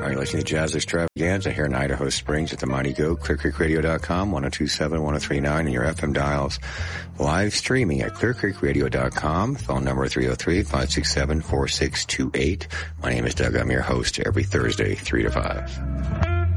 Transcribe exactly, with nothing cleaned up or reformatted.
All right, listening to Jazz Extravaganza here in Idaho Springs at the Mighty Go, clear creek radio dot com, one oh two point seven, one oh three point nine, and your F M dials. Live streaming at clear creek radio dot com. Phone number three oh three, five six seven, four six two eight. My name is Doug. I'm your host every Thursday, three to five.